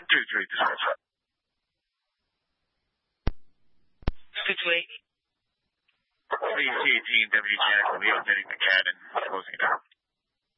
2-3 dispatch. 228. WT18, W Jack, Leo, hitting the cat and closing it out.